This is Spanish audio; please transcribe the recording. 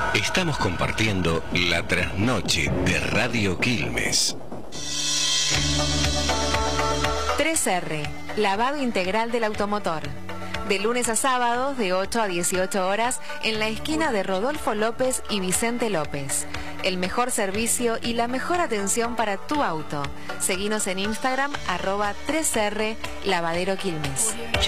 Estamos compartiendo la trasnoche de Radio Quilmes. 3R, lavado integral del automotor. De lunes a sábados, de 8 a 18 horas, en la esquina de Rodolfo López y Vicente López. El mejor servicio y la mejor atención para tu auto. Seguinos en Instagram, @3R Lavadero Quilmes.